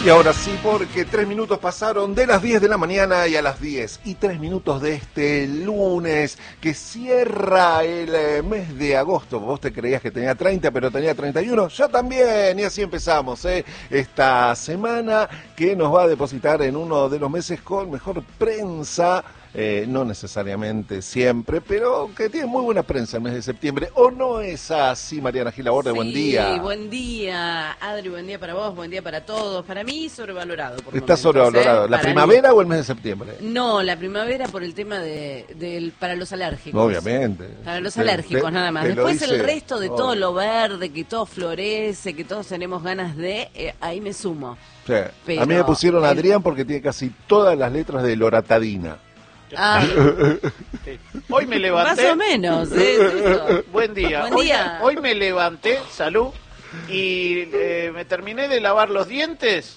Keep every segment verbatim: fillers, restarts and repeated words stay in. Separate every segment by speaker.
Speaker 1: Y ahora sí, porque tres minutos pasaron de las diez de la mañana y a las diez y tres minutos de este lunes que cierra el eh, mes de agosto. Vos te creías que tenía treinta, pero tenía treinta y uno. Yo también, y así empezamos ¿eh? esta semana que nos va a depositar en uno de los meses con mejor prensa. Eh, no necesariamente siempre, pero que tiene muy buena prensa el mes de septiembre. ¿O no es así, Mariana Gil Laborde?
Speaker 2: Sí,
Speaker 1: buen día.
Speaker 2: buen día, Adri, buen día para vos, buen día para todos. Para mí, sobrevalorado. Por
Speaker 1: Está
Speaker 2: momentos,
Speaker 1: sobrevalorado.
Speaker 2: ¿eh?
Speaker 1: ¿La
Speaker 2: Para
Speaker 1: primavera
Speaker 2: mí.
Speaker 1: o el mes de septiembre?
Speaker 2: No, la primavera por el tema de, del para los alérgicos.
Speaker 1: Obviamente.
Speaker 2: Para los
Speaker 1: Te-
Speaker 2: alérgicos,
Speaker 1: te-
Speaker 2: nada más.
Speaker 1: te lo
Speaker 2: Después
Speaker 1: dice-
Speaker 2: el resto de
Speaker 1: obvio.
Speaker 2: todo lo verde, que todo florece, que todos tenemos ganas de, eh, ahí me sumo.
Speaker 1: Sí.
Speaker 2: Pero
Speaker 1: A mí me pusieron
Speaker 2: el-
Speaker 1: Adrián porque tiene casi todas las letras de loratadina.
Speaker 2: Ah,
Speaker 3: Sí. Hoy me
Speaker 2: más
Speaker 3: levanté.
Speaker 2: o menos. ¿eh?
Speaker 3: Buen día.
Speaker 2: Buen
Speaker 3: Hoy,
Speaker 2: día.
Speaker 3: hoy me levanté, salud, y eh, me terminé de lavar los dientes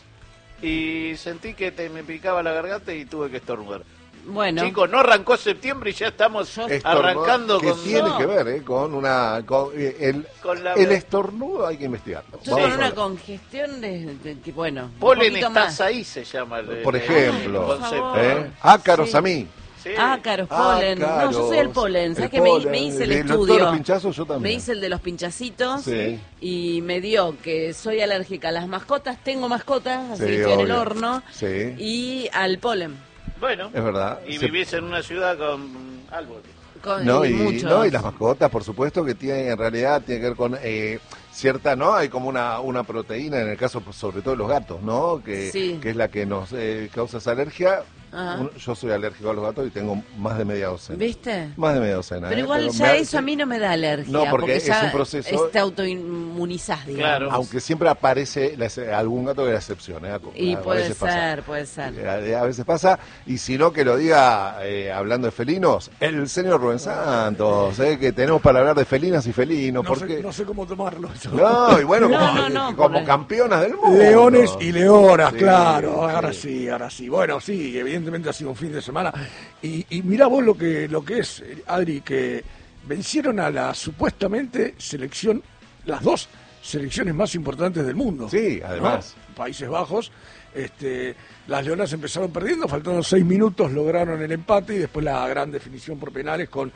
Speaker 3: y sentí que te, me picaba la garganta y tuve que estornudar.
Speaker 2: Bueno.
Speaker 3: Chicos, no arrancó septiembre y ya estamos
Speaker 2: Yo-
Speaker 3: arrancando
Speaker 1: que
Speaker 3: con...
Speaker 1: tiene
Speaker 2: no.
Speaker 1: que ver eh, con una con, eh, el,
Speaker 3: Con la-
Speaker 1: el estornudo hay que investigarlo.
Speaker 2: Yo
Speaker 1: Vamos
Speaker 2: con
Speaker 1: a
Speaker 2: una
Speaker 1: ver.
Speaker 2: congestión de, de- de- bueno, un
Speaker 3: Polen
Speaker 2: poquito
Speaker 3: estás
Speaker 2: más.
Speaker 3: ahí, se llama. El,
Speaker 1: Por
Speaker 3: el-
Speaker 1: ejemplo,
Speaker 3: el concepto.
Speaker 2: Por
Speaker 1: ¿Eh? Ácaros
Speaker 2: Sí.
Speaker 1: a mí.
Speaker 3: Sí.
Speaker 2: Ácaros, polen. No, yo soy el polen. ¿Sabes
Speaker 1: El
Speaker 2: que me,
Speaker 1: polen,
Speaker 2: me hice el
Speaker 1: de- de todos
Speaker 2: estudio?
Speaker 1: los pinchazos yo también.
Speaker 2: Me hice el de los pinchacitos
Speaker 1: Sí.
Speaker 2: y me dio que soy alérgica a las mascotas. Tengo mascotas, así
Speaker 1: Sí,
Speaker 2: que estoy en el
Speaker 1: obvio.
Speaker 2: horno.
Speaker 1: Sí.
Speaker 2: Y al polen.
Speaker 3: Bueno,
Speaker 1: Es verdad.
Speaker 3: y
Speaker 1: Se-
Speaker 3: vivís en una ciudad con árboles.
Speaker 2: Con,
Speaker 1: No, y,
Speaker 2: muchos.
Speaker 1: no, y las mascotas, por supuesto, que tienen, en realidad tiene que ver con eh, cierta, ¿no? Hay como una, una proteína, en el caso, pues, sobre todo de los gatos, ¿no? Que,
Speaker 2: Sí.
Speaker 1: que es la que nos eh, causa esa alergia.
Speaker 2: Ajá.
Speaker 1: Un- Yo soy alérgico a los gatos y tengo más de media docena.
Speaker 2: ¿Viste?
Speaker 1: Más de media docena.
Speaker 2: Pero
Speaker 1: ¿eh?
Speaker 2: igual
Speaker 1: Pero
Speaker 2: ya
Speaker 1: me-
Speaker 2: eso a mí no me da alergia.
Speaker 1: No, porque es
Speaker 2: ya
Speaker 1: un proceso-
Speaker 2: te autoinmunizás, digamos.
Speaker 3: Claro.
Speaker 1: Aunque siempre aparece la ex- algún gato que es la excepción, ¿eh? A-
Speaker 2: Y
Speaker 1: a
Speaker 2: puede
Speaker 1: veces pasa.
Speaker 2: ser, puede ser.
Speaker 1: A, a veces pasa, y si no que lo diga, eh, hablando de felinos, el señor Rubén Santos, eh, que tenemos para hablar de felinas y felinos,
Speaker 4: No
Speaker 1: porque...
Speaker 4: sé, no sé cómo tomarlo eso.
Speaker 1: No, y bueno,
Speaker 2: No,
Speaker 1: como,
Speaker 2: no, no,
Speaker 1: como
Speaker 2: porque-
Speaker 1: campeonas del mundo.
Speaker 4: Leones y leonas,
Speaker 1: Sí,
Speaker 4: claro.
Speaker 1: sí.
Speaker 4: Ahora sí, ahora sí. Bueno, sí, evidentemente ha sido un fin de semana. Y, y mirá vos lo que, lo que es, eh, Adri, que vencieron a la supuestamente selección, las dos selecciones más importantes del mundo.
Speaker 1: Sí, además.
Speaker 4: ¿no? Países Bajos. Este, las leonas empezaron perdiendo, faltando seis minutos, lograron el empate y después la gran definición por penales con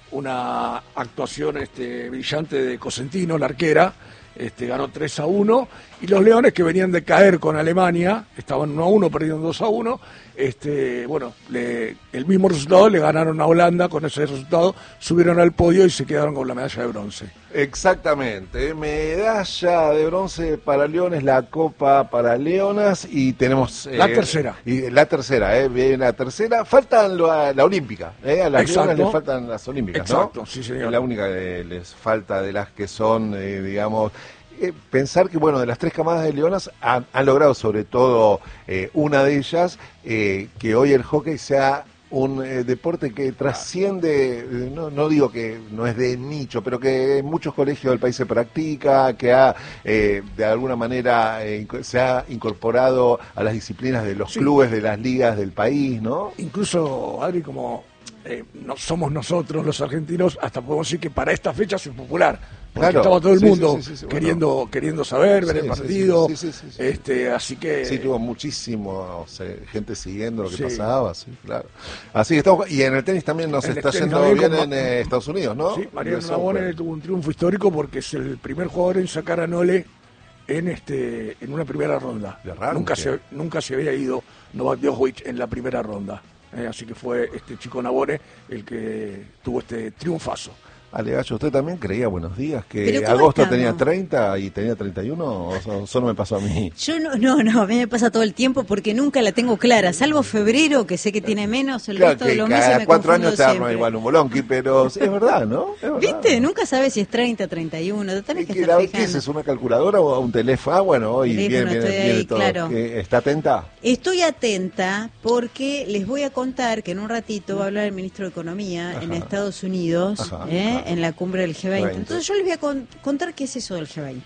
Speaker 4: una actuación este, brillante de Cosentino, la arquera. Este, ganó tres a uno, y los Leones, que venían de caer con Alemania, estaban uno a uno, perdieron dos a uno, este, bueno, le- el mismo resultado, le ganaron a Holanda, con ese resultado subieron al podio y se quedaron con la medalla de bronce.
Speaker 1: Exactamente, medalla de bronce para Leones, la copa para Leonas, y tenemos... eh,
Speaker 4: La tercera.
Speaker 1: Y la tercera, eh, viene la tercera. Faltan la, la olímpica, eh, a las
Speaker 4: Exacto.
Speaker 1: Leonas les faltan las olímpicas,
Speaker 4: Exacto,
Speaker 1: ¿no?
Speaker 4: sí, señor.
Speaker 1: Es la única que les falta de las que son, eh, digamos... Eh, pensar que, bueno, de las tres camadas de leonas han, han logrado, sobre todo eh, una de ellas, eh, que hoy el hockey sea un eh, deporte que trasciende, eh, no, no digo que no es de nicho, pero que en muchos colegios del país se practica, que ha eh, de alguna manera eh, inco- se ha incorporado a las disciplinas de los
Speaker 4: Sí.
Speaker 1: clubes, de las ligas del país, ¿no?
Speaker 4: Incluso, Adri, como eh, no somos nosotros los argentinos, hasta podemos decir que para esta fecha es popular. Porque
Speaker 1: Claro.
Speaker 4: estaba todo el
Speaker 1: Sí,
Speaker 4: mundo
Speaker 1: sí, sí, sí, sí,
Speaker 4: queriendo,
Speaker 1: bueno.
Speaker 4: queriendo saber, ver
Speaker 1: Sí,
Speaker 4: el
Speaker 1: sí,
Speaker 4: partido.
Speaker 1: sí, sí, sí, sí.
Speaker 4: Este, así que.
Speaker 1: Sí, tuvo muchísimo eh, gente siguiendo lo que
Speaker 4: Sí.
Speaker 1: pasaba, sí, claro. Así que estamos, y en el tenis también nos
Speaker 4: En el
Speaker 1: está
Speaker 4: tenis
Speaker 1: yendo
Speaker 4: también
Speaker 1: bien
Speaker 4: con
Speaker 1: en
Speaker 4: Ma-
Speaker 1: eh, Estados Unidos, ¿no?
Speaker 4: Sí, Mariano
Speaker 1: U S
Speaker 4: Navone
Speaker 1: Open.
Speaker 4: tuvo un triunfo histórico porque es el primer jugador en sacar a Nole en este en una primera ronda.
Speaker 1: De arranque.
Speaker 4: Nunca se nunca se había ido Novak Djokovic en la primera ronda. Eh, así que fue este chico Navone el que tuvo este triunfazo.
Speaker 1: Ale Gallo, ¿usted también creía, buenos días,
Speaker 5: ¿Pero
Speaker 1: que
Speaker 5: cómo
Speaker 1: agosto
Speaker 5: estamos?
Speaker 1: tenía treinta y tenía treinta y uno? ¿O so- solo me pasó a mí?
Speaker 5: Yo no, no, no, a mí me pasa todo el tiempo porque nunca la tengo clara, salvo febrero, que sé que tiene menos, el
Speaker 1: Claro,
Speaker 5: resto de
Speaker 1: que
Speaker 5: los meses
Speaker 1: cada
Speaker 5: me
Speaker 1: cuatro
Speaker 5: confundo
Speaker 1: años te arma
Speaker 5: siempre.
Speaker 1: igual un bolonqui, pero es verdad, ¿no? Es verdad.
Speaker 5: ¿Viste? Nunca sabes si es treinta, treinta y uno, te tenés
Speaker 1: ¿Y
Speaker 5: que
Speaker 1: qué,
Speaker 5: estar
Speaker 1: la- ¿Qué
Speaker 5: fijando.
Speaker 1: es? ¿Es una calculadora o un teléfono? Ah, bueno, hoy
Speaker 5: Teléfono,
Speaker 1: viene, viene,
Speaker 5: estoy
Speaker 1: viene
Speaker 5: ahí,
Speaker 1: todo.
Speaker 5: claro.
Speaker 1: ¿Qué, ¿Está atenta?
Speaker 5: Estoy atenta porque les voy a contar que en un ratito va a hablar el ministro de Economía
Speaker 1: Ajá.
Speaker 5: en Estados Unidos,
Speaker 1: Ajá,
Speaker 5: ¿eh?
Speaker 1: claro.
Speaker 5: en la cumbre del G veinte.
Speaker 1: G veinte.
Speaker 5: Entonces yo les voy a con- contar qué es eso del G veinte.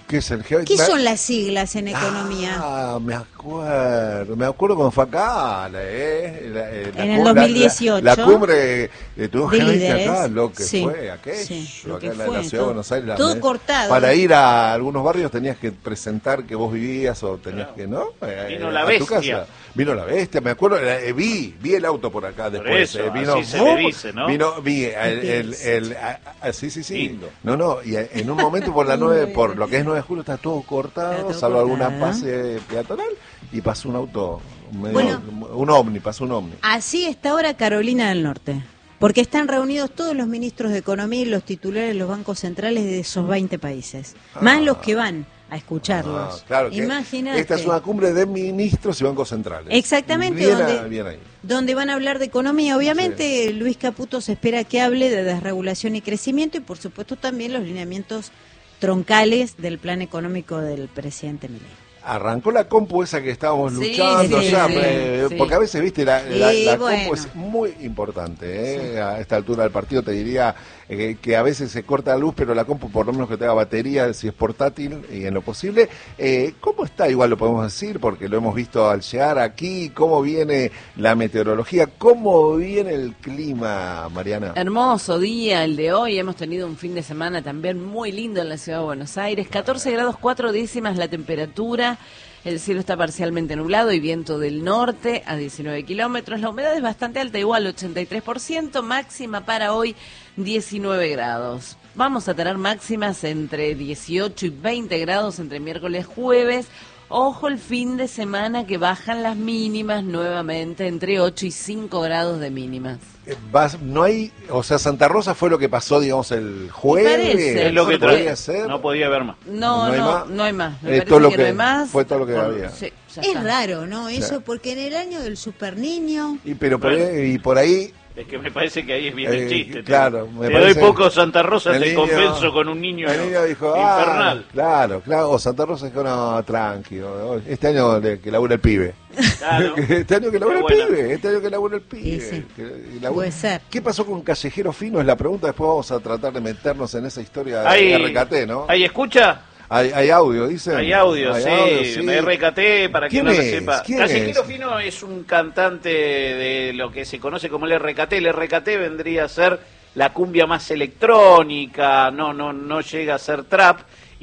Speaker 1: ¿Qué es el G veinte?
Speaker 5: ¿Qué son las siglas en economía?
Speaker 1: Ah, me acuerdo, me acuerdo cuando fue acá, la, eh, la, eh, la
Speaker 5: En el
Speaker 1: cum-
Speaker 5: dos mil
Speaker 1: la-
Speaker 5: dieciocho.
Speaker 1: La, la cumbre de tu
Speaker 5: de
Speaker 1: G veinte
Speaker 5: líderes.
Speaker 1: acá, lo que
Speaker 5: Sí,
Speaker 1: fue, aquello,
Speaker 5: sí, lo
Speaker 1: acá
Speaker 5: que
Speaker 1: en la,
Speaker 5: fue,
Speaker 1: la ciudad
Speaker 5: todo-
Speaker 1: de Buenos Aires. la-
Speaker 5: todo
Speaker 1: me-
Speaker 5: cortado.
Speaker 1: Para ir a algunos barrios tenías que presentar que vos vivías o tenías
Speaker 3: Claro.
Speaker 1: que, ¿no? Eh,
Speaker 3: Vino
Speaker 1: eh,
Speaker 3: la
Speaker 1: a tu
Speaker 3: bestia.
Speaker 1: casa. Vino la bestia, me acuerdo, eh, vi, vi el auto por acá
Speaker 3: Por
Speaker 1: después.
Speaker 3: eso,
Speaker 1: eh, vino,
Speaker 3: así se le dice, ¿no?
Speaker 1: Vino, vi, el, el, el- a- a- sí, sí, sí.
Speaker 3: Lindo.
Speaker 1: No, no, y a- en un momento por la nueve, por lo que es nueve de julio está todo cortado,
Speaker 5: Está todo
Speaker 1: salvo alguna
Speaker 5: cortado.
Speaker 1: pase peatonal, y pasó un auto, medio-
Speaker 5: Bueno.
Speaker 1: un ovni, pasó un ovni.
Speaker 5: Así está ahora Carolina del Norte, porque están reunidos todos los ministros de Economía y los titulares de los bancos centrales de esos veinte países, más los que van a escucharlos.
Speaker 1: Ah, claro que
Speaker 5: Imagínate.
Speaker 1: esta es una cumbre de ministros y bancos centrales.
Speaker 5: Exactamente,
Speaker 1: Bien,
Speaker 5: donde-
Speaker 1: a- bien ahí.
Speaker 5: donde van a hablar de economía. Obviamente, Luis Caputo se espera que hable de desregulación y crecimiento y, por supuesto, también los lineamientos troncales del plan económico del presidente Milei.
Speaker 1: Arrancó la compu esa que estábamos
Speaker 2: Sí,
Speaker 1: luchando
Speaker 5: sí,
Speaker 1: ya,
Speaker 5: sí,
Speaker 1: me-
Speaker 2: sí.
Speaker 1: porque a veces, viste, la, la,
Speaker 5: Y
Speaker 1: la
Speaker 5: bueno.
Speaker 1: compu es muy importante, ¿eh? A esta altura del partido te diría eh, que a veces se corta la luz, pero la compu por lo menos que tenga batería, si es portátil y en lo posible. Eh, ¿Cómo está? Igual lo podemos decir, porque lo hemos visto al llegar aquí, cómo viene la meteorología, cómo viene el clima, Mariana.
Speaker 2: Hermoso día el de hoy, hemos tenido un fin de semana también muy lindo en la ciudad de Buenos Aires, catorce grados cuatro décimas la temperatura, el cielo está parcialmente nublado y viento del norte a diecinueve kilómetros, la humedad es bastante alta, igual ochenta y tres por ciento, máxima para hoy diecinueve grados. Vamos a tener máximas entre dieciocho y veinte grados entre miércoles y jueves. Ojo el fin de semana que bajan las mínimas nuevamente entre ocho y cinco grados de mínimas.
Speaker 1: Eh, vas- no hay, o sea, Santa Rosa fue lo que pasó, digamos, el jueves.
Speaker 2: parece,
Speaker 3: Es lo que
Speaker 1: podría
Speaker 3: trae.
Speaker 1: ser.
Speaker 3: No podía haber más.
Speaker 2: No,
Speaker 1: ¿No hay
Speaker 2: no,
Speaker 1: más?
Speaker 2: no hay más. Me
Speaker 1: Eh,
Speaker 2: parece
Speaker 1: todo lo
Speaker 2: que,
Speaker 1: que-
Speaker 2: no hay más.
Speaker 1: fue todo lo que
Speaker 2: Por-
Speaker 1: había.
Speaker 2: sí, ya
Speaker 5: Es
Speaker 2: está.
Speaker 5: raro, ¿no? Eso,
Speaker 1: Sí.
Speaker 5: porque en el año del super niño...
Speaker 1: Y, pero por
Speaker 3: Bueno.
Speaker 1: ahí, y por ahí
Speaker 3: Es que me parece que ahí es bien
Speaker 1: Eh,
Speaker 3: el chiste.
Speaker 1: claro,
Speaker 3: te,
Speaker 1: me
Speaker 3: te
Speaker 1: parece-
Speaker 3: doy poco Santa Rosa,
Speaker 1: el
Speaker 3: te
Speaker 1: niño-
Speaker 3: compenso con un niño,
Speaker 1: el niño dijo,
Speaker 3: infernal.
Speaker 1: ah, claro, claro, o Santa Rosa dijo, no, tranquilo, este año le- que labura el pibe.
Speaker 3: Claro.
Speaker 1: Este año que labura el
Speaker 3: Qué buena.
Speaker 1: pibe, este año que labura el pibe.
Speaker 5: Sí, sí.
Speaker 1: que labura-
Speaker 5: Puede ser.
Speaker 1: ¿Qué pasó con Callejero Fino? Es la pregunta, después vamos a tratar de meternos en esa historia de
Speaker 3: ¿Hay,
Speaker 1: R K T, ¿no?
Speaker 3: ¿Hay escucha?
Speaker 1: Hay, hay audio, dice.
Speaker 3: Hay audio, sí, de R K T, para quien
Speaker 1: ¿Quién
Speaker 3: no lo
Speaker 1: es?
Speaker 3: sepa.
Speaker 1: ¿Quién
Speaker 3: Callejero
Speaker 1: es?
Speaker 3: Fino es un cantante de lo que se conoce como el R K T. El R K T vendría a ser la cumbia más electrónica, no, no, no llega a ser trap.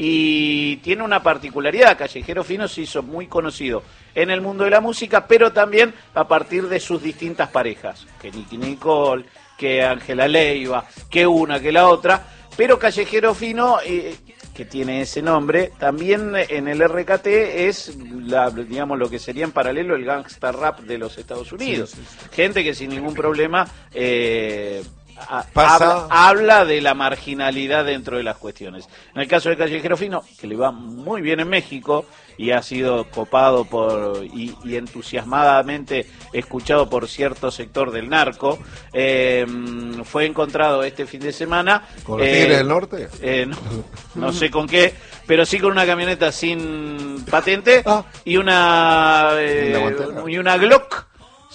Speaker 3: Y tiene una particularidad, Callejero Fino se hizo muy conocido en el mundo de la música, pero también a partir de sus distintas parejas, que Nicky Nicole, que Ángela Leiva, que una, que la otra, pero Callejero Fino, eh, que tiene ese nombre, también en el R K T es, la, digamos, lo que sería en paralelo el gangsta rap de los Estados Unidos.
Speaker 1: Sí, sí, sí.
Speaker 3: Gente que sin ningún problema... Eh, a-
Speaker 1: Pasa.
Speaker 3: habla, habla de la marginalidad dentro de las cuestiones. En el caso de Callejero Fino, que le va muy bien en México y ha sido copado por y, y entusiasmadamente escuchado por cierto sector del narco, eh, fue encontrado este fin de semana.
Speaker 1: ¿Con los
Speaker 3: eh,
Speaker 1: Tigres del Norte?
Speaker 3: eh, no, no sé con qué, pero sí con una camioneta sin patente
Speaker 1: Ah.
Speaker 3: y una eh,
Speaker 1: ¿En la guantera?
Speaker 3: y una Glock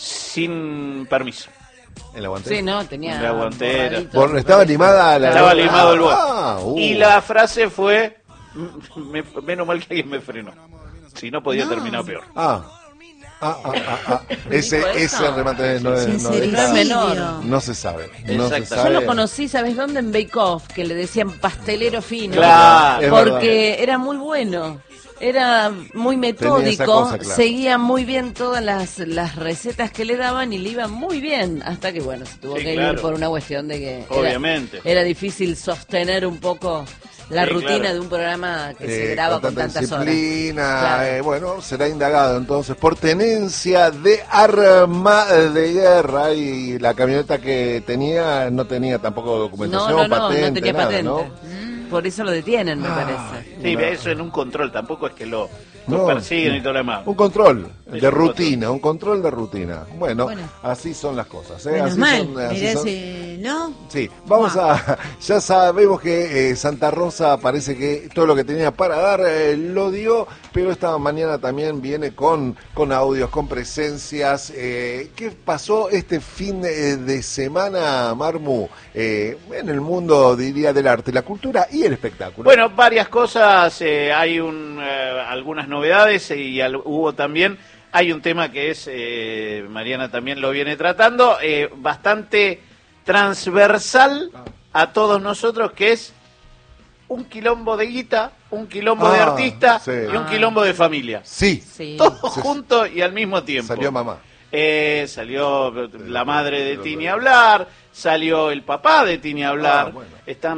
Speaker 3: sin permiso.
Speaker 1: En la guantera.
Speaker 2: Sí, no, tenía.
Speaker 3: En la guantera.
Speaker 2: borradito.
Speaker 1: Por- estaba animada la.
Speaker 3: Estaba limado el vuelo.
Speaker 1: Ah, uh.
Speaker 3: Y la frase fue, me- menos mal que alguien me frenó. Si no, podía
Speaker 5: No.
Speaker 3: terminar peor.
Speaker 1: Ah. Ah, ah, ah, ah. Ese,
Speaker 2: ¿Dijo
Speaker 1: ese
Speaker 2: eso?
Speaker 1: remate no, es- no,
Speaker 5: Sincericidio.
Speaker 2: No es
Speaker 1: deja-
Speaker 2: menor.
Speaker 1: no se sabe. No se
Speaker 3: Exacto.
Speaker 1: sabe.
Speaker 2: Yo lo conocí, ¿sabes dónde? En Bake Off, que le decían pastelero fino.
Speaker 3: Claro.
Speaker 1: Es
Speaker 2: Porque era muy bueno. Era muy
Speaker 1: Tenía esa
Speaker 2: metódico,
Speaker 1: cosa, claro.
Speaker 2: seguía muy bien todas las, las recetas que le daban y le iba muy bien, hasta que bueno, se tuvo
Speaker 3: Sí,
Speaker 2: que
Speaker 3: claro.
Speaker 2: ir por una cuestión de que era-
Speaker 3: Obviamente.
Speaker 2: Era, difícil sostener un poco la
Speaker 3: Sí,
Speaker 2: rutina
Speaker 3: claro.
Speaker 2: de un programa que se
Speaker 1: Eh,
Speaker 2: graba
Speaker 1: con
Speaker 2: con
Speaker 1: tanta
Speaker 2: tantas horas.
Speaker 1: disciplina,
Speaker 2: Claro.
Speaker 1: eh, bueno, será indagado entonces por tenencia de arma de guerra y la camioneta que tenía no tenía tampoco
Speaker 2: No,
Speaker 1: documentación,
Speaker 2: no, no,
Speaker 1: patente,
Speaker 2: no tenía
Speaker 1: nada,
Speaker 2: patente.
Speaker 1: ¿no?
Speaker 2: Mm, Por eso lo detienen, me
Speaker 1: Ah.
Speaker 2: parece.
Speaker 3: Sí,
Speaker 1: No.
Speaker 3: eso en un control, tampoco es que lo, lo
Speaker 1: No.
Speaker 3: persiguen y todo lo demás.
Speaker 1: Un control. De rutina, un control de rutina. Bueno, bueno, así son las cosas. ¿eh?
Speaker 5: Menos
Speaker 1: así
Speaker 5: mal,
Speaker 1: son, así
Speaker 5: mirá
Speaker 1: son...
Speaker 5: si no.
Speaker 1: Sí, vamos wow. a... Ya sabemos que eh, Santa Rosa parece que todo lo que tenía para dar eh, lo dio, pero esta mañana también viene con, con audios, con presencias. Eh, ¿Qué pasó este fin de, de semana, Marmu, eh, en el mundo, diría, del arte, la cultura y el espectáculo?
Speaker 3: Bueno, varias cosas. Eh, hay un, eh, algunas novedades y al, hubo también... Hay un tema que es, eh, Mariana también lo viene tratando, eh, bastante transversal a todos nosotros, que es un quilombo de guita, un quilombo ah, de artista sí. y un quilombo de familia.
Speaker 1: Sí.
Speaker 3: sí. Todo sí. junto y al mismo tiempo.
Speaker 1: Salió mamá.
Speaker 3: Eh, salió la madre de Tini a hablar, salió el papá de Tini a hablar. Ah, bueno.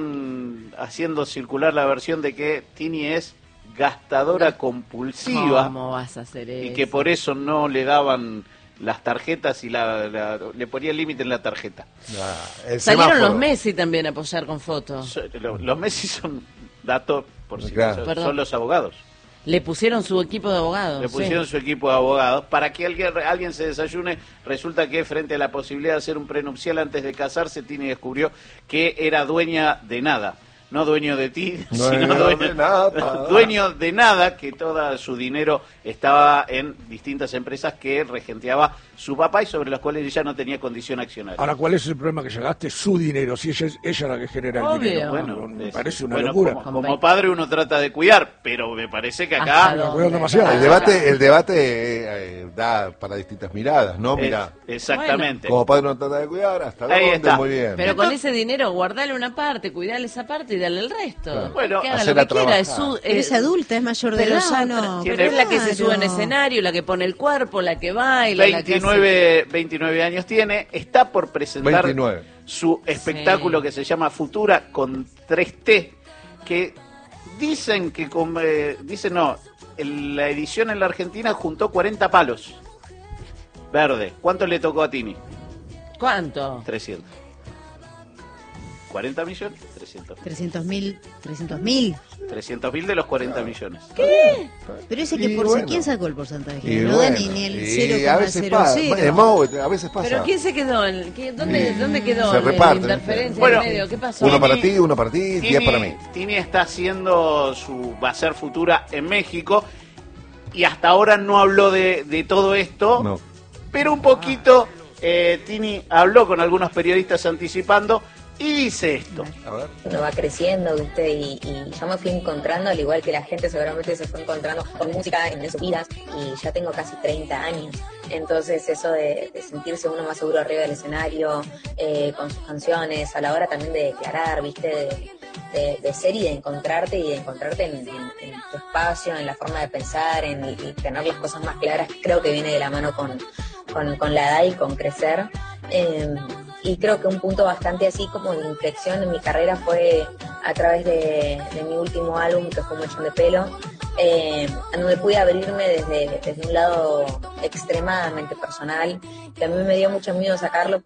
Speaker 3: Están haciendo circular la versión de que Tini es gastadora compulsiva.
Speaker 2: ¿Cómo vas a hacer eso?
Speaker 3: Y que por eso no le daban las tarjetas y la, la, le ponía límite en la tarjeta.
Speaker 2: Ah, Salieron semáforo. Los Messi también a apoyar con fotos.
Speaker 3: So, los, los Messi son datos, por si claro. son, son los abogados.
Speaker 2: Le pusieron su equipo de abogados.
Speaker 3: Le pusieron sí. su equipo de abogados. Para que alguien, alguien se desayune, resulta que frente a la posibilidad de hacer un prenupcial antes de casarse, Tini descubrió que era dueña de nada. No dueño de ti,
Speaker 1: no
Speaker 3: sino dueño
Speaker 1: de nada.
Speaker 3: dueño de nada, que todo su dinero estaba en distintas empresas que regenteaba su papá y sobre las cuales ella no tenía condición accionaria.
Speaker 4: Ahora, ¿cuál es el problema que llegaste? Su dinero, si ella es ella la que genera
Speaker 2: Obvio.
Speaker 4: el dinero.
Speaker 3: Bueno,
Speaker 4: no, me
Speaker 3: es,
Speaker 4: parece una
Speaker 3: bueno,
Speaker 4: locura.
Speaker 3: Como, como padre uno trata de cuidar, pero me parece que acá...
Speaker 4: demasiado.
Speaker 1: El debate, el debate eh, da para distintas miradas, ¿no? Mirá.
Speaker 3: Exactamente.
Speaker 1: Bueno. Como padre uno trata de cuidar, hasta
Speaker 3: ahí
Speaker 1: dónde,
Speaker 3: está.
Speaker 1: Muy bien.
Speaker 2: Pero con ese dinero guardale una parte, cuidale esa parte y dale el resto.
Speaker 1: Claro.
Speaker 3: Bueno,
Speaker 2: que haga lo que quiera. Es, su,
Speaker 5: pero es adulta, es mayor de edad.
Speaker 2: Ya no, pero es la que se sube en escenario, la que pone el cuerpo, la que baila,
Speaker 3: veintinueve,
Speaker 2: la que hace...
Speaker 3: veintinueve años tiene, está por presentar
Speaker 1: veintinueve.
Speaker 3: Su espectáculo sí. que se llama Futura con tres T, que dicen que, con, eh, dicen no, en la edición en la Argentina juntó cuarenta palos. Verde. ¿Cuánto le tocó a Tini?
Speaker 2: ¿Cuánto?
Speaker 3: trescientos. ¿cuarenta millones? trescientos.
Speaker 5: trescientos mil. trescientos mil.
Speaker 3: trescientos mil de los cuarenta millones.
Speaker 5: ¿Qué? Pero ese que
Speaker 1: y
Speaker 5: por
Speaker 1: bueno.
Speaker 5: ¿quién sacó el porcentaje?
Speaker 1: Y
Speaker 5: no
Speaker 1: bueno.
Speaker 5: da ni, ni el
Speaker 1: y
Speaker 5: cero coma cero cero.
Speaker 1: A veces pasa.
Speaker 2: ¿Pero quién se quedó? En, ¿dónde, ¿Dónde quedó?
Speaker 1: Se reparten.
Speaker 2: Interferencia
Speaker 3: bueno,
Speaker 2: en medio. ¿Qué pasó?
Speaker 1: Uno para ti, uno para ti, diez para mí.
Speaker 3: Tini está haciendo su... Va a ser Futura en México. Y hasta ahora no habló de, de todo esto.
Speaker 1: No.
Speaker 3: Pero un poquito... Eh, Tini habló con algunos periodistas anticipando y dice esto.
Speaker 1: A ver.
Speaker 6: Uno va creciendo, ¿viste? Y, y yo me fui encontrando, al igual que la gente seguramente se fue encontrando con música en sus vidas, y ya tengo casi treinta años. Entonces eso de, de sentirse uno más seguro arriba del escenario, eh, con sus canciones, a la hora también de declarar, ¿viste? De, de, de ser y de encontrarte y de encontrarte en, en, en tu espacio, en la forma de pensar, en y tener las cosas más claras, creo que viene de la mano con, con, con la edad y con crecer. Eh, y creo que un punto bastante así como de inflexión en mi carrera fue a través de, de mi último álbum, que fue Un Mechón de Pelo, eh, donde pude abrirme desde, desde un lado extremadamente personal, que a mí me dio mucho miedo sacarlo.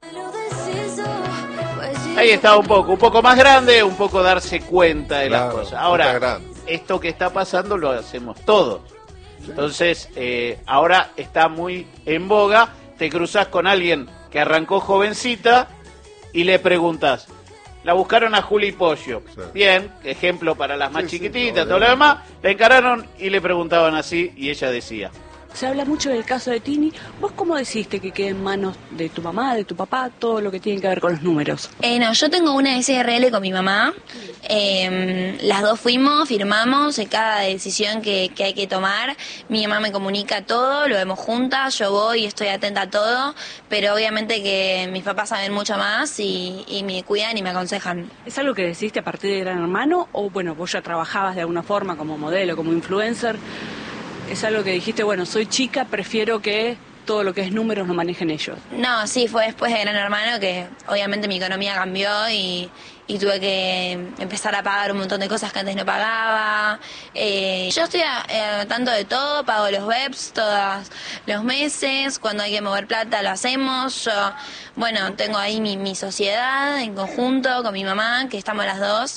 Speaker 3: Ahí está un poco, un poco más grande, un poco darse cuenta de
Speaker 1: claro,
Speaker 3: las cosas. Ahora, esto que está pasando lo hacemos todos. Entonces, eh, ahora está muy en boga, te cruzás con alguien que arrancó jovencita y le preguntas, la buscaron a Juli Pollo. Sí. Bien, ejemplo para las más sí, chiquititas, sí, todo lo demás, la encararon y le preguntaban así y ella decía.
Speaker 7: Se habla mucho del caso de Tini. ¿Vos cómo decidiste que quede en manos de tu mamá, de tu papá, todo lo que tiene que ver con los números?
Speaker 8: Eh, no, yo tengo una S R L con mi mamá. Eh, las dos fuimos, firmamos en cada decisión que, que hay que tomar. Mi mamá me comunica todo, lo vemos juntas, yo voy y estoy atenta a todo. Pero obviamente que mis papás saben mucho más y, y me cuidan y me aconsejan.
Speaker 7: ¿Es algo que decidiste a partir de Gran Hermano? O bueno, vos ya trabajabas de alguna forma como modelo, como influencer. ¿Es algo que dijiste, bueno, soy chica, prefiero que todo lo que es números lo manejen ellos?
Speaker 8: No, sí, fue después de Gran Hermano que obviamente mi economía cambió y, y tuve que empezar a pagar un montón de cosas que antes no pagaba. Eh, yo estoy al tanto de todo, pago los webs todos los meses, cuando hay que mover plata lo hacemos. Yo, bueno, tengo ahí mi, mi sociedad en conjunto con mi mamá, que estamos las dos.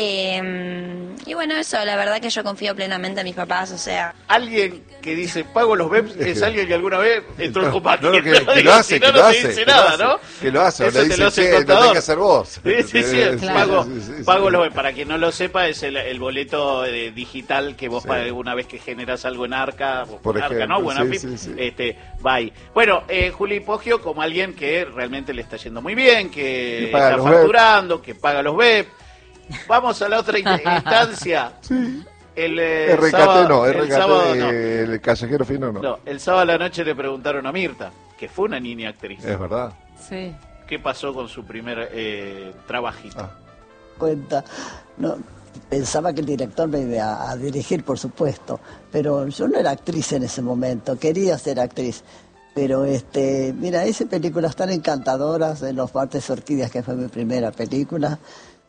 Speaker 8: Eh, y bueno, eso, la verdad que yo confío plenamente en mis papás, o sea...
Speaker 3: Alguien que dice, pago los webs, es alguien que alguna vez entró en combate.
Speaker 1: No, no, que, que lo hace,
Speaker 3: si no,
Speaker 1: que
Speaker 3: no
Speaker 1: lo
Speaker 3: te
Speaker 1: hace,
Speaker 3: dice
Speaker 1: que
Speaker 3: nada,
Speaker 1: lo
Speaker 3: ¿no?
Speaker 1: hace, que lo hace, o
Speaker 3: Eso
Speaker 1: le
Speaker 3: te
Speaker 1: dice,
Speaker 3: lo hace el
Speaker 1: che, no
Speaker 3: contador.
Speaker 1: tenés que hacer vos.
Speaker 3: Sí, sí, sí,
Speaker 1: Sí,
Speaker 3: pago,
Speaker 1: sí, sí, sí.
Speaker 3: pago los webs. Para quien no lo sepa, es el, el boleto eh, digital que vos
Speaker 1: Sí.
Speaker 3: pagas una vez que generas algo en Arca, o
Speaker 1: Por
Speaker 3: en Arca,
Speaker 1: ejemplo,
Speaker 3: ¿no? Bueno,
Speaker 1: sí,
Speaker 3: en fin,
Speaker 1: sí, sí.
Speaker 3: este, bye. Bueno, eh, Juli Poggio como alguien que realmente le está yendo muy bien, que
Speaker 1: Que paga
Speaker 3: está
Speaker 1: los
Speaker 3: facturando, que paga los webs. Vamos a la otra in- instancia.
Speaker 1: Sí.
Speaker 3: El, eh,
Speaker 1: R K T
Speaker 3: sábado-
Speaker 1: no,
Speaker 3: el
Speaker 1: R K T,
Speaker 3: sábado no.
Speaker 1: el callejero fino no.
Speaker 3: No, el sábado a la noche le preguntaron a Mirta, que fue una niña actriz,
Speaker 1: Es verdad.
Speaker 2: Sí.
Speaker 3: qué pasó con su primer eh, trabajito.
Speaker 1: Ah.
Speaker 9: Cuenta, no, pensaba que el director me iba a dirigir, por supuesto, pero yo no era actriz en ese momento, quería ser actriz. Pero, este, mira, hice películas tan encantadoras, en Los Martes Orquídeas, que fue mi primera película,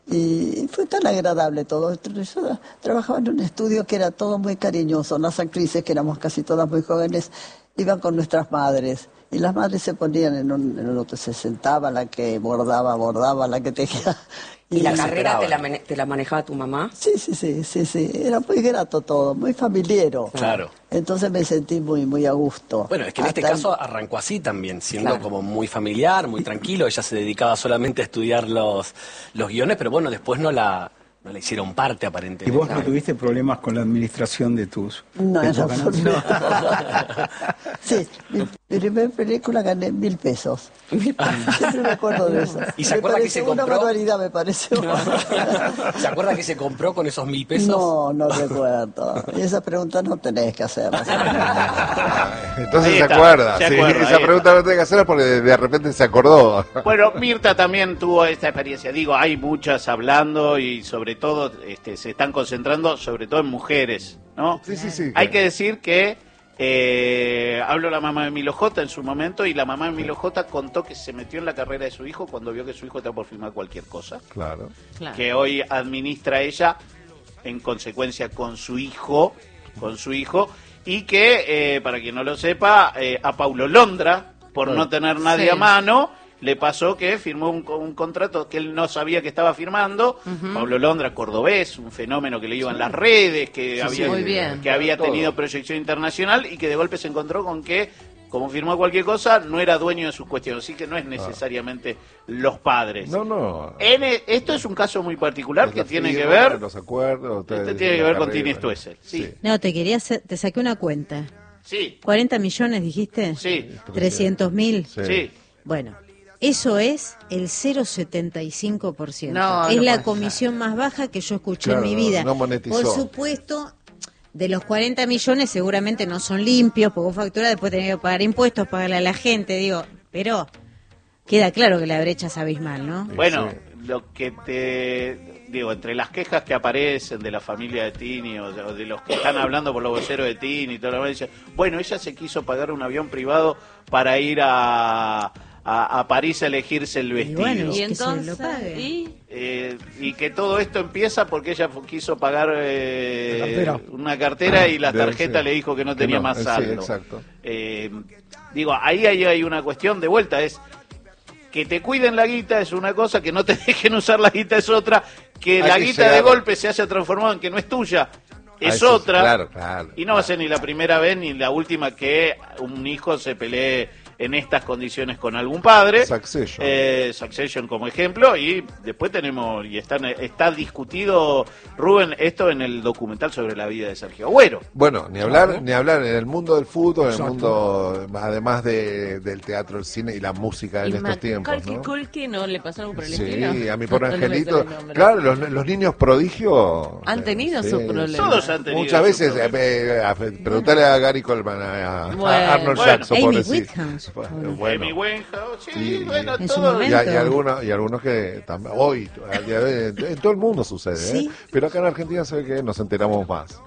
Speaker 9: y fue tan agradable todo. Yo trabajaba en un estudio que era todo muy cariñoso. Las actrices, que éramos casi todas muy jóvenes, iban con nuestras madres. Y las madres se ponían en un, en un otro, se sentaba, la que bordaba, bordaba, la que tejía.
Speaker 10: ¿Y la
Speaker 9: se
Speaker 10: carrera te la,
Speaker 9: esperaban.
Speaker 10: mane- te la manejaba tu mamá?
Speaker 9: Sí, sí, sí, sí, sí. Era muy grato todo, muy familiero.
Speaker 11: Claro.
Speaker 9: Entonces me sentí muy, muy a gusto.
Speaker 11: Bueno, es que en este
Speaker 9: Hasta-
Speaker 11: caso arrancó así también, siendo
Speaker 10: Claro.
Speaker 11: como muy familiar, muy tranquilo. Ella se dedicaba solamente a estudiar los, los guiones, pero bueno, después no la, no le hicieron parte
Speaker 12: ¿Y
Speaker 11: aparentemente.
Speaker 12: vos no tuviste problemas con la administración de tus,
Speaker 9: No,
Speaker 12: de
Speaker 9: en
Speaker 12: tus ganancias?
Speaker 9: absoluto. Sí, mi, mi primera película gané mil pesos. Siempre me acuerdo de eso.
Speaker 11: ¿Y se
Speaker 9: Me
Speaker 11: acuerda que
Speaker 9: pareció
Speaker 11: se compró?
Speaker 9: Una barbaridad me pareció.
Speaker 11: ¿Se acuerda que se compró con esos mil pesos?
Speaker 9: No, no recuerdo. Y esa pregunta no tenés que hacerla.
Speaker 1: Entonces
Speaker 3: Ahí
Speaker 1: se
Speaker 3: está,
Speaker 1: acuerda.
Speaker 3: se
Speaker 1: sí,
Speaker 3: acuerda,
Speaker 1: esa
Speaker 3: ahí
Speaker 1: pregunta no tiene que hacerla porque de, de repente se acordó.
Speaker 3: Bueno, Mirta también tuvo esta experiencia. Digo, hay muchas hablando y sobre todo este, se están concentrando sobre todo en mujeres, ¿no?
Speaker 1: Sí, sí, sí.
Speaker 3: Hay que decir que eh, habló la mamá de Milo J en su momento y la mamá de Milo J contó que se metió en la carrera de su hijo cuando vio que su hijo estaba por firmar cualquier cosa,
Speaker 1: Claro.
Speaker 2: Claro.
Speaker 3: que hoy administra ella en consecuencia con su hijo, con su hijo, y que, eh, para quien no lo sepa, eh, a Paulo Londra, por
Speaker 1: Claro.
Speaker 3: no tener nadie
Speaker 2: Sí.
Speaker 3: a mano, le pasó que firmó un, un contrato que él no sabía que estaba firmando.
Speaker 2: Ujú.
Speaker 3: Pablo Londra, cordobés, un fenómeno que le iba en las redes, que
Speaker 1: Sí,
Speaker 3: había,
Speaker 1: sí, muy bien.
Speaker 3: que había
Speaker 1: Todo.
Speaker 3: tenido proyección internacional y que de golpe se encontró con que, como firmó cualquier cosa, no era dueño de sus cuestiones. Así que no es necesariamente los padres.
Speaker 1: No, no.
Speaker 3: En e- esto es un caso muy particular
Speaker 1: Los
Speaker 3: que tiene que
Speaker 1: firmas,
Speaker 3: ver,
Speaker 1: Los acuerdos.
Speaker 3: este tiene que ver con Tini Stoessel. Sí,
Speaker 5: No, te quería hacer- te saqué una cuenta.
Speaker 3: sí,
Speaker 5: cuarenta millones, dijiste.
Speaker 3: sí,
Speaker 5: trescientos mil.
Speaker 1: Sí.
Speaker 3: sí.
Speaker 5: Bueno, eso es el cero coma setenta y cinco por ciento.
Speaker 2: No,
Speaker 5: es
Speaker 2: no
Speaker 5: la
Speaker 2: puede
Speaker 5: comisión más baja que yo escuché
Speaker 1: Claro,
Speaker 5: en mi vida.
Speaker 1: no monetizó.
Speaker 5: Por supuesto, de los cuarenta millones seguramente no son limpios, porque vos factura después tenés que pagar impuestos, pagarle a la gente, digo, pero queda claro que la brecha es abismal, ¿no?
Speaker 3: Bueno,
Speaker 1: Sí.
Speaker 3: lo que te digo, entre las quejas que aparecen de la familia de Tini o de, o de los que están hablando por los voceros de Tini y todo lo demás, dicen, bueno, ella se quiso pagar un avión privado para ir a, a, a París a elegirse el vestido.
Speaker 5: bueno,
Speaker 2: Y
Speaker 5: que se lo
Speaker 2: entonces,
Speaker 5: pague.
Speaker 2: ¿y?
Speaker 3: Eh, y que todo esto empieza porque ella fu- quiso pagar eh,
Speaker 4: La cartera.
Speaker 3: una cartera y la
Speaker 1: Debe
Speaker 3: tarjeta
Speaker 1: ser.
Speaker 3: le dijo que no
Speaker 1: Que
Speaker 3: tenía
Speaker 1: no,
Speaker 3: más
Speaker 1: eh, sí,
Speaker 3: saldo.
Speaker 1: exacto.
Speaker 3: Eh, digo, ahí, ahí hay una cuestión de vuelta, es que te cuiden la guita es una cosa, que no te dejen usar la guita es otra, que
Speaker 1: Hay
Speaker 3: la
Speaker 1: que
Speaker 3: guita de
Speaker 1: llegar-
Speaker 3: golpe se haya transformado en que no es tuya, es
Speaker 1: eso sí,
Speaker 3: otra,
Speaker 1: claro, claro,
Speaker 3: y no va a
Speaker 1: claro.
Speaker 3: ser ni la primera vez ni la última que un hijo se pelee en estas condiciones con algún padre.
Speaker 1: Succession.
Speaker 3: Eh, Succession como ejemplo, y después tenemos, y están, está discutido, Rubén, esto en el documental sobre la vida de Sergio Agüero.
Speaker 1: Bueno, ni hablar,
Speaker 4: Claro.
Speaker 1: ni hablar en el mundo del fútbol, en el
Speaker 4: Exacto.
Speaker 1: mundo, además de, del teatro, el cine y la música en
Speaker 2: Y
Speaker 1: estos tiempos,
Speaker 2: Macaulay
Speaker 1: ¿no?
Speaker 2: Culkin, ¿no le pasó algo por el
Speaker 1: Sí,
Speaker 2: estilo?
Speaker 1: a mi pobre
Speaker 2: No me
Speaker 1: angelito.
Speaker 2: sale el nombre.
Speaker 1: Claro, los, los niños prodigio.
Speaker 2: Han tenido
Speaker 1: sí,
Speaker 2: sus problemas.
Speaker 3: Todos han tenido
Speaker 1: Muchas
Speaker 3: sus
Speaker 1: veces,
Speaker 3: problemas.
Speaker 1: eh, eh, a- preguntale a Gary Coleman, a, a
Speaker 2: Bueno.
Speaker 1: Arnold
Speaker 3: Bueno.
Speaker 1: Jackson,
Speaker 5: Amy
Speaker 1: pobrecito.
Speaker 5: Whithouse.
Speaker 1: Bueno, bueno.
Speaker 3: Amy Winehouse, sí,
Speaker 1: Y-
Speaker 3: bueno,
Speaker 5: En su
Speaker 3: todo.
Speaker 5: momento.
Speaker 1: Y, hay- y algunos, y algunos que también, hoy, al día de hoy, en todo el mundo sucede,
Speaker 5: Sí.
Speaker 1: ¿eh? Pero acá en Argentina se ve que nos enteramos más.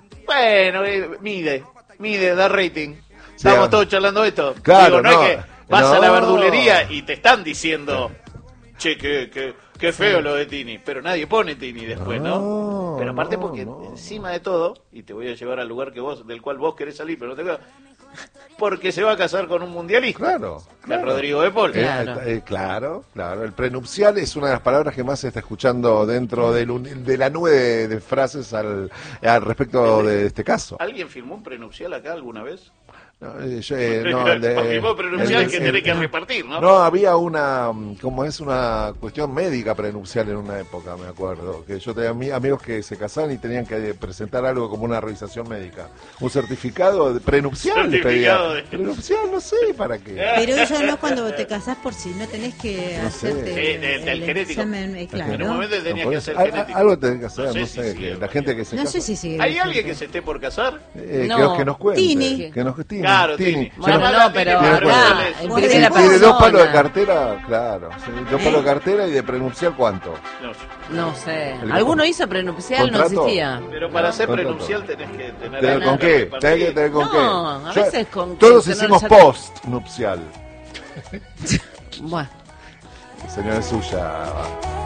Speaker 3: Bueno, eh, mide, mide, da rating. Estamos
Speaker 1: ah.
Speaker 3: todos charlando de esto.
Speaker 1: Claro,
Speaker 3: Digo, no,
Speaker 1: no,
Speaker 3: es que vas a
Speaker 1: no.
Speaker 3: la verdulería y te están diciendo, che, que, que Qué feo lo de Tini, pero nadie pone Tini después, ¿no?
Speaker 1: No,
Speaker 3: Pero aparte
Speaker 1: no,
Speaker 3: porque
Speaker 1: no.
Speaker 3: encima de todo, y te voy a llevar al lugar que vos, del cual vos querés salir, pero no te quedas, porque se va a casar con un mundialista.
Speaker 1: Claro.
Speaker 3: Con Rodrigo de Paul.
Speaker 1: Eh,
Speaker 2: Claro.
Speaker 1: eh, claro, claro. El prenupcial es una de las palabras que más se está escuchando dentro del un- de la nube de, de frases al, al respecto de este caso.
Speaker 3: ¿Alguien firmó un prenupcial acá alguna vez?
Speaker 1: No, eh, yo, eh, no, el de-
Speaker 3: Firmó prenupcial
Speaker 1: el-
Speaker 3: que
Speaker 1: el-
Speaker 3: tenés que repartir, ¿no?
Speaker 1: No, había una, mm, como es una cuestión médica prenupcial en una época, me acuerdo, que yo tenía ami- amigos que se casaban y tenían que presentar algo como una revisación médica, un certificado de prenupcial, le
Speaker 3: Certificado
Speaker 1: pedían.
Speaker 3: de-
Speaker 1: Prenupcial, no sé para qué.
Speaker 5: Pero eso no es cuando te casás por si no tenés que
Speaker 1: No sé.
Speaker 5: hacerte
Speaker 3: Sí, de- del
Speaker 5: el
Speaker 3: genético.
Speaker 5: examen, eh, claro.
Speaker 3: En un momento
Speaker 1: No,
Speaker 3: tenías
Speaker 1: por
Speaker 3: que
Speaker 1: eso.
Speaker 3: hacer
Speaker 1: Al-
Speaker 3: genético.
Speaker 1: algo tenés que hacer, no sé,
Speaker 3: si
Speaker 1: que
Speaker 3: sigue,
Speaker 1: la gente que se
Speaker 5: No
Speaker 1: casa,
Speaker 5: sé si sigue.
Speaker 3: ¿Hay
Speaker 5: vigente.
Speaker 3: alguien que se esté por casar?
Speaker 1: eh,
Speaker 2: No.
Speaker 1: que, que nos cuente,
Speaker 5: Tini.
Speaker 1: que nos Tini,
Speaker 3: Claro,
Speaker 1: Tini.
Speaker 3: Tini.
Speaker 1: Se
Speaker 2: Bueno,
Speaker 1: nos-
Speaker 2: no, pero
Speaker 1: Tiene
Speaker 2: acá,
Speaker 1: cuenta.
Speaker 2: en
Speaker 5: Por
Speaker 2: primera
Speaker 5: eso.
Speaker 1: Tiene dos
Speaker 2: persona.
Speaker 1: palos de cartera, claro. sí, Dos palos de cartera y de prenupcial, ¿cuánto?
Speaker 3: No.
Speaker 2: No sé.
Speaker 1: El-
Speaker 2: ¿Alguno hizo prenupcial? No
Speaker 1: ¿Contrato?
Speaker 2: existía.
Speaker 3: Pero para ser
Speaker 1: Contrato.
Speaker 3: prenupcial tenés que tener
Speaker 1: ¿Tener
Speaker 3: algo
Speaker 1: con
Speaker 3: que
Speaker 1: qué?
Speaker 3: repartir.
Speaker 1: ¿Tenés que tener con
Speaker 2: No,
Speaker 1: qué?
Speaker 2: a
Speaker 1: Yo-
Speaker 2: veces con-
Speaker 1: Todos
Speaker 2: con
Speaker 1: hicimos
Speaker 2: tener-
Speaker 1: post nupcial.
Speaker 2: Bueno.
Speaker 1: Señora suya.